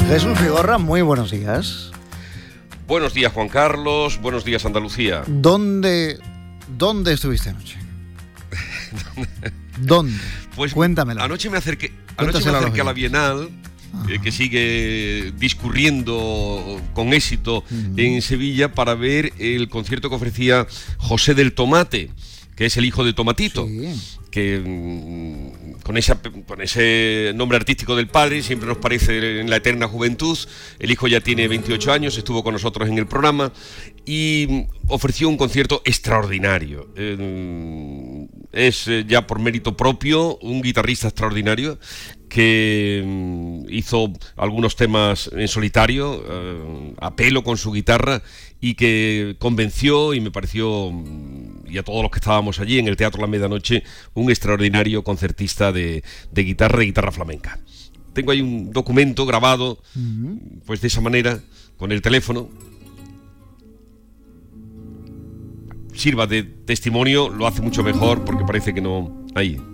Jesús Vigorra, muy buenos días. Buenos días, Juan Carlos. Buenos días, Andalucía. ¿Dónde estuviste anoche? ¿Dónde? Pues cuéntamelo. Anoche me acerqué a la Bienal, que sigue discurriendo con éxito en Sevilla, para ver el concierto que ofrecía José del Tomate, que es el hijo de Tomatito. Sí. Que con ese nombre artístico del padre siempre nos parece en la eterna juventud. El hijo ya tiene 28 años, estuvo con nosotros en el programa y ofreció un concierto extraordinario. Es ya por mérito propio un guitarrista extraordinario que hizo algunos temas en solitario, a pelo con su guitarra, y que convenció, y me pareció, y a todos los que estábamos allí en el Teatro La Medianoche, un extraordinario concertista de guitarra flamenca. Tengo ahí un documento grabado, pues de esa manera, con el teléfono. Sirva de testimonio, lo hace mucho mejor porque parece que no... Ahí.